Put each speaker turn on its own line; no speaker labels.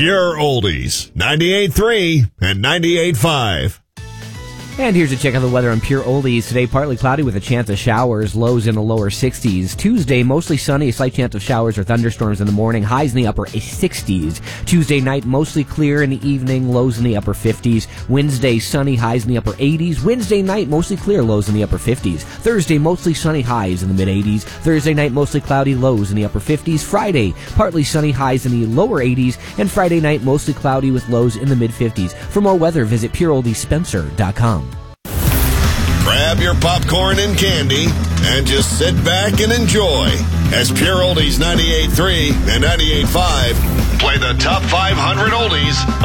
Pure Oldies, 98.3 and 98.5.
And here's a check of the weather on Pure Oldies. Today, partly cloudy with a chance of showers, lows in the lower 60s. Tuesday, mostly sunny, a slight chance of showers or thunderstorms in the morning, highs in the upper 60s. Tuesday night, mostly clear in the evening, lows in the upper 50s. Wednesday, sunny, highs in the upper 80s. Wednesday night, mostly clear, lows in the upper 50s. Thursday, mostly sunny, highs in the mid-80s. Thursday night, mostly cloudy, lows in the upper 50s. Friday, partly sunny, highs in the lower 80s. And Friday night, mostly cloudy with lows in the mid-50s. For more weather, visit PureOldiesSpencer.com.
Grab your popcorn and candy and just sit back and enjoy as Pure Oldies 98.3 and 98.5 play the top 500 oldies